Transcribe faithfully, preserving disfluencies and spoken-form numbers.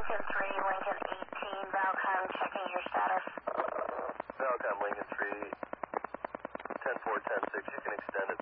Lincoln three, Lincoln eighteen, Valcom, checking your status. Valcom, Lincoln three, ten four, ten six, you can extend it